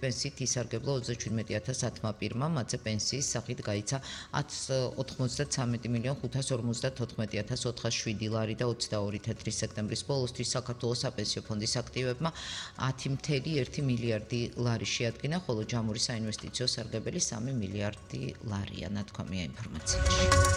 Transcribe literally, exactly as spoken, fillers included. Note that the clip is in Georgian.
პენსიით ისარგებლა ოცდაშვიდმეტი ათას ათმა პირმა, მათზე პენსიის სახით გაიცა ათს მილიონ ხუთას ორმოცდათოთხმეტი ათას ოთხასშვიდი ლარი და ოცდაორი თეთრი სექტემბრის ბოლოსთვის საქართველოს საპენსიო ფონდის აქტივებმა ათი მილიარდი ერთი მილიარდი ლარი შეადგინა, ხოლო ჯამური საინვესტიციო სარგებელი სამი მილიარდი ლარია, ნათქვამია ინფორმაციაში.